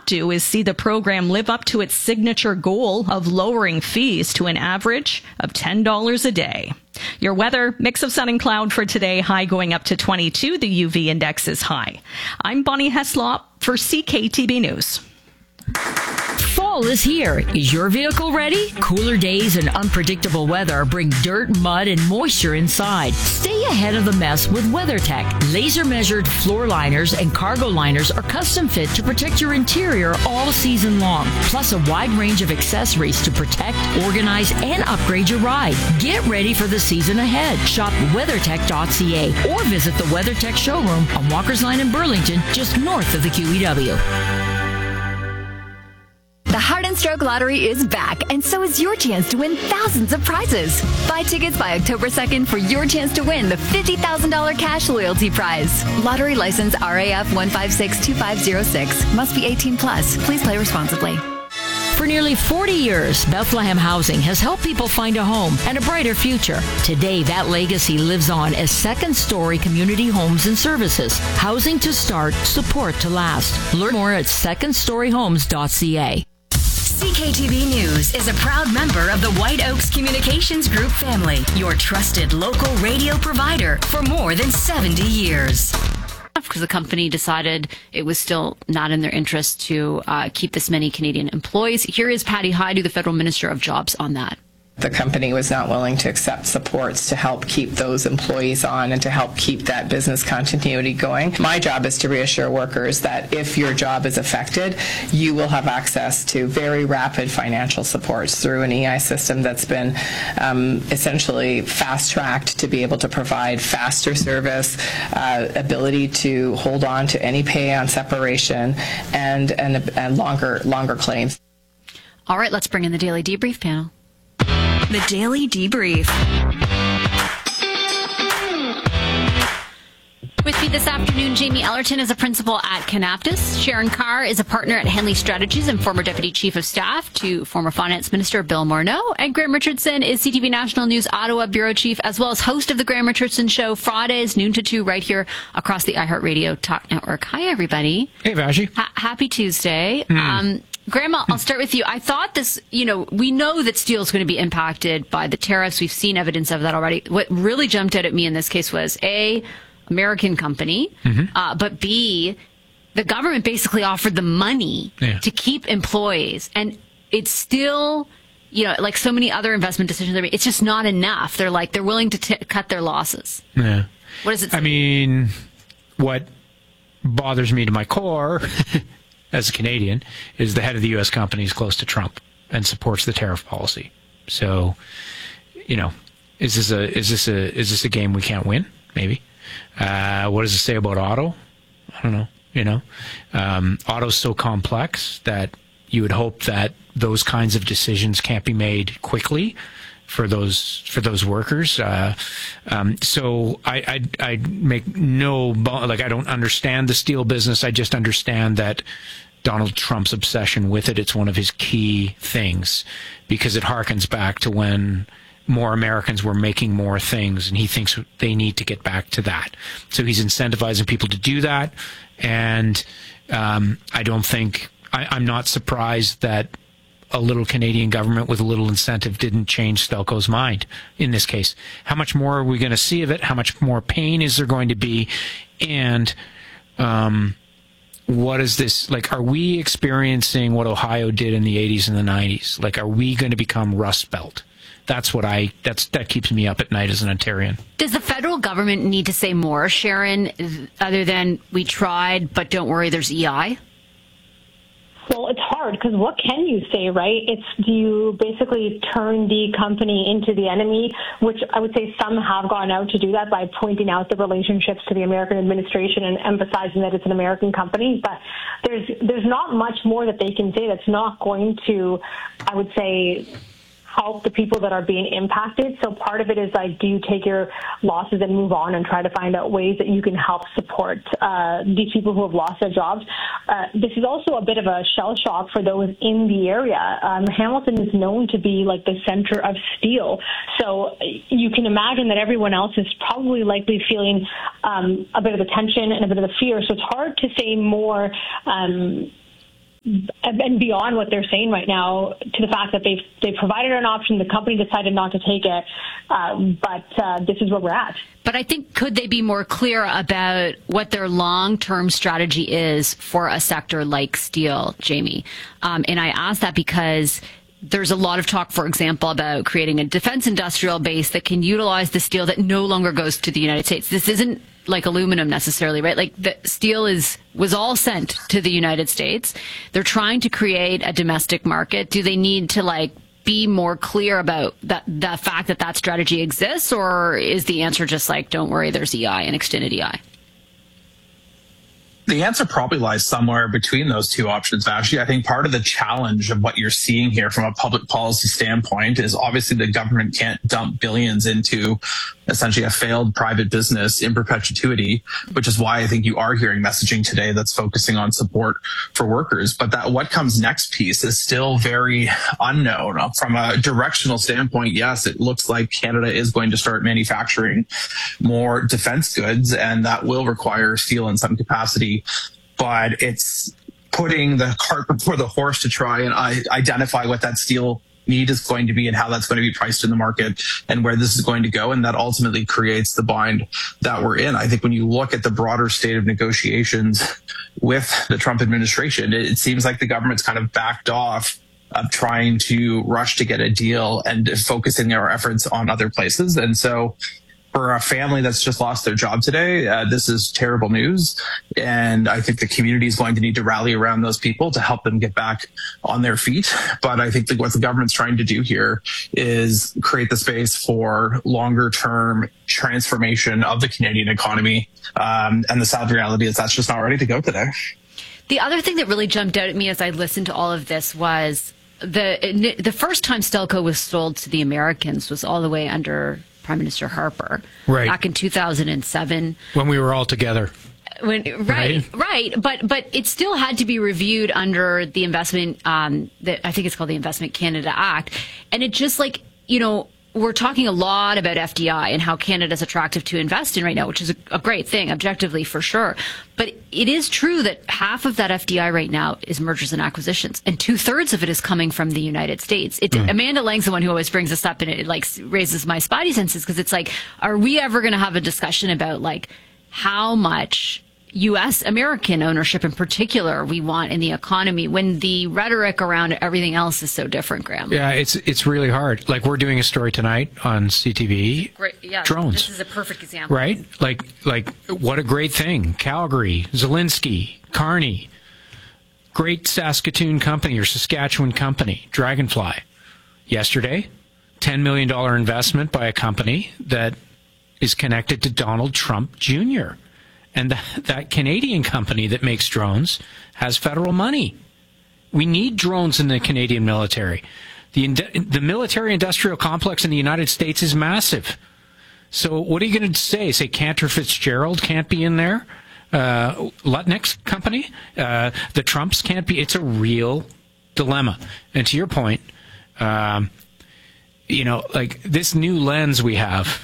to is see the program live up to its signature goal of lowering fees to an average of $10 a day. Your weather, mix of sun and cloud for today, high going up to 22. The UV index is high. I'm Bonnie Heslop for CKTB News. Fall is here. Is your vehicle ready? Cooler days and unpredictable weather bring dirt, mud, and moisture inside. Stay ahead of the mess with WeatherTech. Laser-measured floor liners and cargo liners are custom fit to protect your interior all season long. Plus a wide range of accessories to protect, organize, and upgrade your ride. Get ready for the season ahead. Shop WeatherTech.ca or visit the WeatherTech showroom on Walker's Line in Burlington, just north of the QEW. The Heart and Stroke Lottery is back, and so is your chance to win thousands of prizes. Buy tickets by October 2nd for your chance to win the $50,000 cash loyalty prize. Lottery license RAF 1562506. Must be 18 plus. Please play responsibly. For nearly 40 years, Bethlehem Housing has helped people find a home and a brighter future. Today, that legacy lives on as second-story community homes and services. Housing to start, support to last. Learn more at secondstoryhomes.ca. CKTB News is a proud member of the White Oaks Communications Group family, your trusted local radio provider for more than 70 years. Because the company decided it was still not in their interest to keep this many Canadian employees. Here is Patty Hajdu, the Federal Minister of Jobs, on that. The company was not willing to accept supports to help keep those employees on and to help keep that business continuity going. My job is to reassure workers that if your job is affected, you will have access to very rapid financial supports through an EI system that's been essentially fast-tracked to be able to provide faster service, ability to hold on to any pay on separation, and longer claims. All right, let's bring in the Daily Debrief panel. The Daily Debrief. With me this afternoon, Jamie Ellerton is a principal at Canaptus. Sharon Carr is a partner at Henley Strategies and former Deputy Chief of Staff to former Finance Minister Bill Morneau. And Graham Richardson is CTV National News Ottawa Bureau Chief, as well as host of The Graham Richardson Show, Fridays, noon to 2, right here across the iHeartRadio Talk Network. Hi, everybody. Hey, Vashi. Happy Tuesday. Graham, I'll start with you. I thought this, we know that steel is going to be impacted by the tariffs. We've seen evidence of that already. What really jumped out at me in this case was, A, American company, but B, the government basically offered the money to keep employees. And it's still, like so many other investment decisions, it's just not enough. They're willing to cut their losses. Yeah. What does it say? I mean, what bothers me to my core as a Canadian is the head of the U.S. company is close to Trump and supports the tariff policy. So, is this a game we can't win? Maybe. What does it say about auto? I don't know. Auto's so complex that you would hope that those kinds of decisions can't be made quickly for those workers. So I make no, I don't understand the steel business. I just understand that Donald Trump's obsession with it, it's one of his key things, because it harkens back to when more Americans were making more things, and he thinks they need to get back to that. So he's incentivizing people to do that, and I'm not surprised that a little Canadian government with a little incentive didn't change Stelco's mind in this case. How much more are we going to see of it? How much more pain is there going to be? And what is this, are we experiencing what Ohio did in the 80s and the 90s? Are we going to become Rust Belt? That's that keeps me up at night as an Ontarian. Does the federal government need to say more, Sharon, other than we tried, but don't worry, there's EI? Well, it's hard because what can you say, right? Do you basically turn the company into the enemy, which I would say some have gone out to do that by pointing out the relationships to the American administration and emphasizing that it's an American company. But there's not much more that they can say that's not going to, I would say, help the people that are being impacted. So part of it is do you take your losses and move on and try to find out ways that you can help support these people who have lost their jobs. This is also a bit of a shell shock for those in the area. Hamilton is known to be the center of steel. So you can imagine that everyone else is probably likely feeling a bit of the tension and a bit of the fear. So it's hard to say more and beyond what they're saying right now, to the fact that they've provided an option, the company decided not to take it, but this is where we're at. But I think, could they be more clear about what their long-term strategy is for a sector like steel, Jamie? And I ask that because there's a lot of talk, for example, about creating a defense industrial base that can utilize the steel that no longer goes to the United States. This isn't like aluminum necessarily, right? Like the steel was all sent to the United States. They're trying to create a domestic market. Do they need to be more clear about the fact that strategy exists, or is the answer just don't worry, there's EI and extended EI? The answer probably lies somewhere between those two options, Actually, I think part of the challenge of what you're seeing here from a public policy standpoint is obviously the government can't dump billions into essentially a failed private business in perpetuity, which is why I think you are hearing messaging today that's focusing on support for workers. But that what comes next piece is still very unknown. From a directional standpoint, yes, it looks like Canada is going to start manufacturing more defense goods, and that will require steel in some capacity. But it's putting the cart before the horse to try and identify what that steel need is going to be and how that's going to be priced in the market and where this is going to go. And that ultimately creates the bind that we're in. I think when you look at the broader state of negotiations with the Trump administration, it seems like the government's kind of backed off of trying to rush to get a deal and focusing their efforts on other places. And so for a family that's just lost their job today, this is terrible news. And I think the community is going to need to rally around those people to help them get back on their feet. But I think that what the government's trying to do here is create the space for longer term transformation of the Canadian economy. And the sad reality is that's just not ready to go today. The other thing that really jumped out at me as I listened to all of this was the first time Stelco was sold to the Americans was all the way under Prime Minister Harper, right, back in 2007, when we were all together. Right. But it still had to be reviewed under the investment. I think it's called the Investment Canada Act, and it just we're talking a lot about FDI and how Canada's attractive to invest in right now, which is a great thing, objectively, for sure. But it is true that half of that FDI right now is mergers and acquisitions, and 2/3 of it is coming from the United States. Amanda Lang's the one who always brings this up, and it raises my spidey senses, because it's are we ever going to have a discussion about how much U.S. American ownership in particular we want in the economy when the rhetoric around everything else is so different, Graham? Yeah, it's really hard. We're doing a story tonight on CTV. Great, yeah, drones. This is a perfect example. Right? What a great thing. Calgary, Zelensky, Kearney, great Saskatoon company or Saskatchewan company, Dragonfly. Yesterday, $10 million investment by a company that is connected to Donald Trump Jr., and that Canadian company that makes drones has federal money. We need drones in the Canadian military. The military-industrial complex in the United States is massive. So what are you going to say? Say Cantor Fitzgerald can't be in there? Lutnick's company? The Trumps can't be? It's a real dilemma. And to your point, this new lens we have,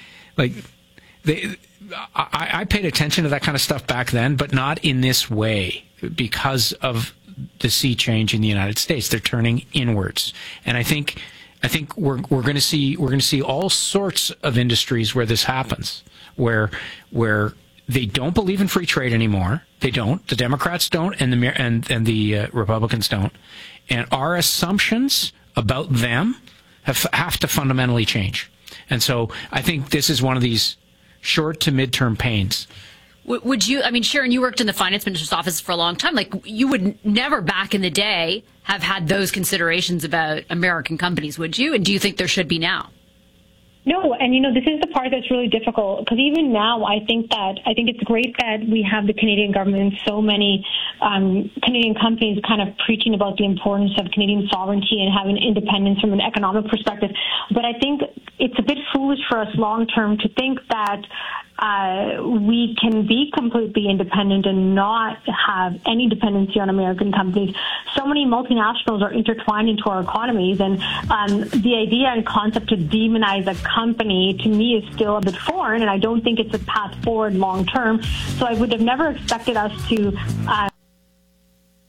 I paid attention to that kind of stuff back then, but not in this way because of the sea change in the United States. They're turning inwards, and I think we're going to see all sorts of industries where this happens, where they don't believe in free trade anymore. They don't. The Democrats don't, and the Republicans don't, and our assumptions about them have to fundamentally change. And so I think this is one of these short to midterm pains. Would you, Sharon, you worked in the finance minister's office for a long time. You would never back in the day have had those considerations about American companies, would you? And do you think there should be now? No, and this is the part that's really difficult, because even now I think it's great that we have the Canadian government and so many Canadian companies kind of preaching about the importance of Canadian sovereignty and having independence from an economic perspective. But I think it's a bit foolish for us long term to think that we can be completely independent and not have any dependency on American companies. So many multinationals are intertwined into our economies, and the idea and concept to demonize a company, to me, is still a bit foreign, and I don't think it's a path forward long term. So I would have never expected us to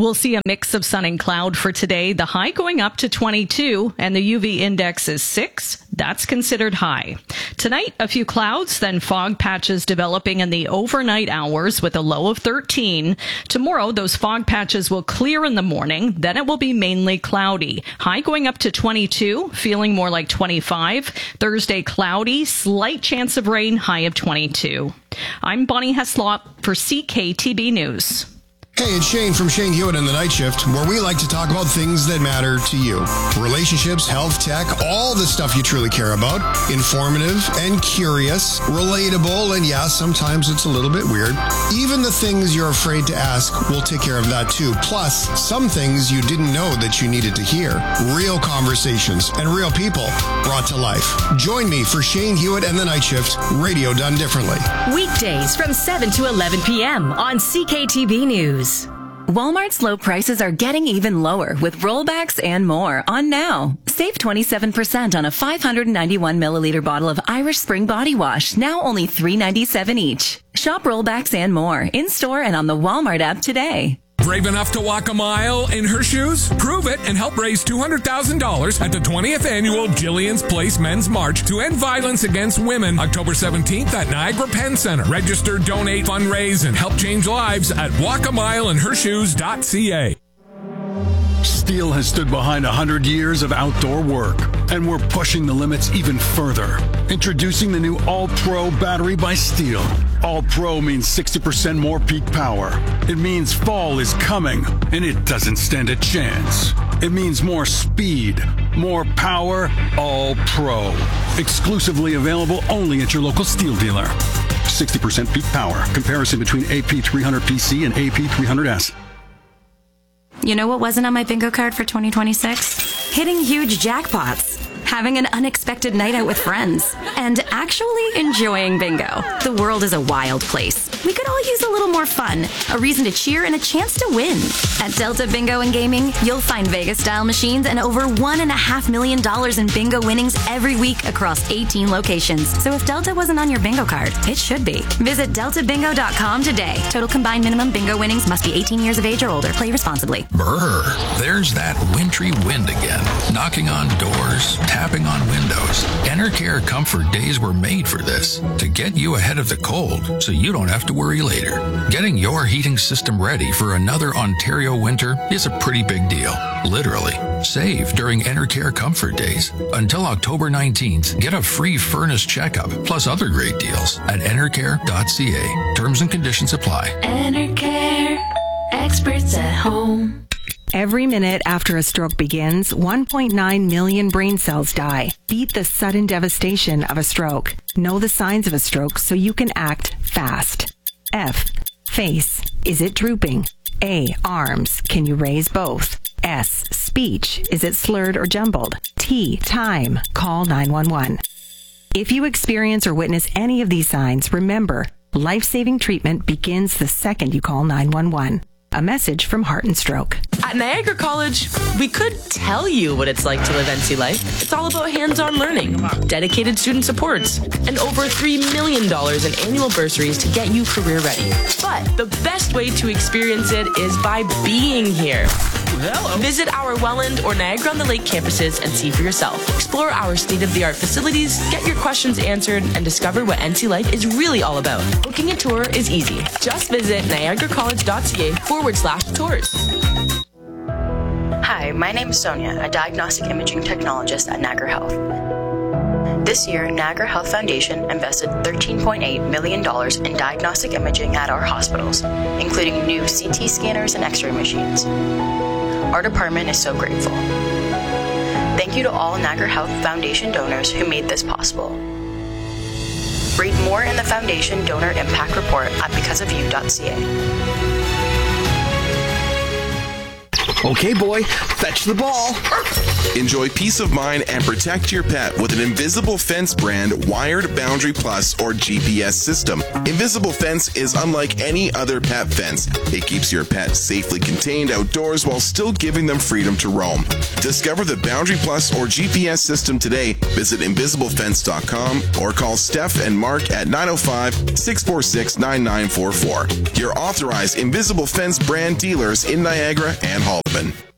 We'll see a mix of sun and cloud for today. The high going up to 22 and the UV index is 6. That's considered high. Tonight, a few clouds, then fog patches developing in the overnight hours with a low of 13. Tomorrow, those fog patches will clear in the morning. Then it will be mainly cloudy. High going up to 22, feeling more like 25. Thursday, cloudy, slight chance of rain, high of 22. I'm Bonnie Heslop for CKTB News. Hey, it's Shane from Shane Hewitt and the Night Shift, where we like to talk about things that matter to you. Relationships, health, tech, all the stuff you truly care about. Informative and curious, relatable, and yeah, sometimes it's a little bit weird. Even the things you're afraid to ask, we'll take care of that too. Plus, some things you didn't know that you needed to hear. Real conversations and real people brought to life. Join me for Shane Hewitt and the Night Shift, radio done differently. Weekdays from 7 to 11 p.m. on CKTB News. Walmart's low prices are getting even lower with rollbacks and more on now. Save 27% on a 591 milliliter bottle of Irish Spring Body Wash, now only $3.97 each. Shop rollbacks and more in store and on the Walmart app today. Brave enough to walk a mile in her shoes? Prove it and help raise $200,000 at the 20th annual Jillian's Place Men's March to End Violence Against Women, October 17th at Niagara Penn Center. Register, donate, fundraise, and help change lives at walkamileinhershoes.ca. Steel has stood behind 100 years of outdoor work, and we're pushing the limits even further. Introducing the new All-Pro battery by Steel. All-Pro means 60% more peak power. It means fall is coming, and it doesn't stand a chance. It means more speed, more power, All-Pro. Exclusively available only at your local Steel dealer. 60% peak power. Comparison between AP300PC and AP300S. You know what wasn't on my bingo card for 2026? Hitting huge jackpots, having an unexpected night out with friends, and actually enjoying bingo. The world is a wild place. We could all use a little more fun, a reason to cheer, and a chance to win. At Delta Bingo and Gaming, you'll find Vegas-style machines and over $1.5 million in bingo winnings every week across 18 locations. So if Delta wasn't on your bingo card, it should be. Visit deltabingo.com today. Total combined minimum bingo winnings must be 18 years of age or older. Play responsibly. Brr, there's that wintry wind again. Knocking on doors, tapping on windows. Enercare Comfort Days were made for this, to get you ahead of the cold so you don't have to worry later. Getting your heating system ready for another Ontario winter is a pretty big deal. Literally. Save during Enercare Comfort Days. Until October 19th, get a free furnace checkup plus other great deals at enercare.ca. Terms and conditions apply. Enercare. Experts at home. Every minute after a stroke begins, 1.9 million brain cells die. Beat the sudden devastation of a stroke. Know the signs of a stroke so you can act fast. F. Face. Is it drooping? A. Arms. Can you raise both? S. Speech. Is it slurred or jumbled? T. Time. Call 911. If you experience or witness any of these signs, remember, life-saving treatment begins the second you call 911. A message from Heart and Stroke. At Niagara College, we could tell you what it's like to live NC life. It's all about hands-on learning, dedicated student supports, and over $3 million in annual bursaries to get you career ready. But the best way to experience it is by being here. Hello. Visit our Welland or Niagara-on-the-Lake campuses and see for yourself. Explore our state-of-the-art facilities, get your questions answered, and discover what NC life is really all about. Booking a tour is easy. Just visit niagaracollege.ca/tours. Hi, my name is Sonia, a diagnostic imaging technologist at Niagara Health. This year, Niagara Health Foundation invested $13.8 million in diagnostic imaging at our hospitals, including new CT scanners and X-ray machines. Our department is so grateful. Thank you to all Niagara Health Foundation donors who made this possible. Read more in the Foundation Donor Impact Report at becauseofyou.ca. Okay, boy, fetch the ball. Enjoy peace of mind and protect your pet with an Invisible Fence brand wired Boundary Plus or GPS system. Invisible Fence is unlike any other pet fence. It keeps your pet safely contained outdoors while still giving them freedom to roam. Discover the Boundary Plus or GPS system today. Visit invisiblefence.com or call Steph and Mark at 905-646-9944. Your authorized Invisible Fence brand dealers in Niagara and Haldeman.